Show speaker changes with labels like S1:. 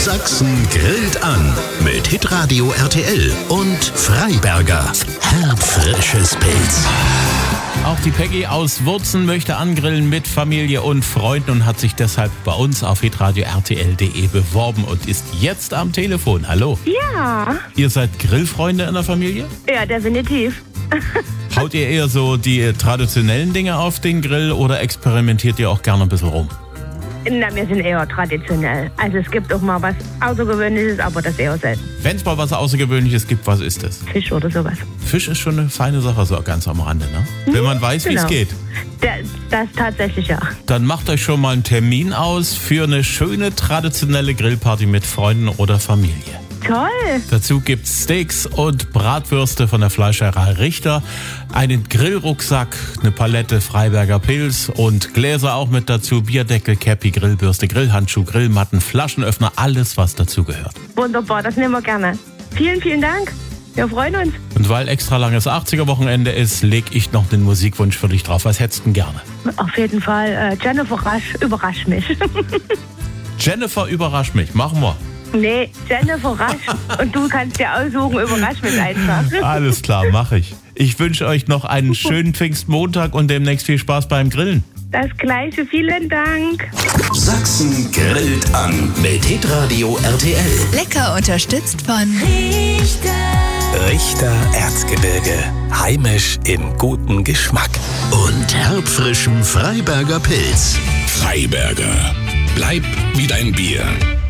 S1: Sachsen grillt an mit Hitradio RTL und Freiberger. Herbfrisches Pilz.
S2: Auch die Peggy aus Wurzen möchte angrillen mit Familie und Freunden und hat sich deshalb bei uns auf hitradio rtl.de beworben und ist jetzt am Telefon. Hallo.
S3: Ja.
S2: Ihr seid Grillfreunde in der Familie?
S3: Ja, definitiv.
S2: Haut ihr eher so die traditionellen Dinge auf den Grill oder experimentiert ihr auch gerne ein bisschen rum?
S3: Na, wir sind eher traditionell. Also es gibt auch mal was Außergewöhnliches, aber das eher selten.
S2: Wenn es mal was Außergewöhnliches gibt, was ist das?
S3: Fisch oder sowas.
S2: Fisch ist schon eine feine Sache, so ganz am Rande, ne? Wenn man weiß, wie es geht.
S3: Das tatsächlich, ja.
S2: Dann macht euch schon mal einen Termin aus für eine schöne traditionelle Grillparty mit Freunden oder Familie.
S3: Toll.
S2: Dazu gibt's Steaks und Bratwürste von der Fleischerei Richter, einen Grillrucksack, eine Palette Freiberger Pilz und Gläser auch mit dazu, Bierdeckel, Käppi, Grillbürste, Grillhandschuh, Grillmatten, Flaschenöffner, alles was dazu gehört.
S3: Wunderbar, das nehmen wir gerne. Vielen, vielen Dank. Wir freuen uns.
S2: Und weil extra langes 80er-Wochenende ist, leg ich noch den Musikwunsch für dich drauf. Was hättest du denn gerne?
S3: Auf jeden Fall Jennifer Rasch, überrasch mich.
S2: Jennifer, überrasch mich. Machen wir.
S3: Nee, Jennifer Rasch. Und du kannst dir aussuchen, überrasch mich einfach.
S2: Alles klar, mache ich. Ich wünsche euch noch einen schönen Pfingstmontag und demnächst viel Spaß beim Grillen.
S3: Das Gleiche, vielen Dank.
S1: Sachsen grillt an mit Hitradio RTL.
S4: Lecker unterstützt von
S5: Richter Erzgebirge. Heimisch im guten Geschmack.
S1: Und herbfrischem Freiberger Pilz.
S6: Freiberger. Bleib wie dein Bier.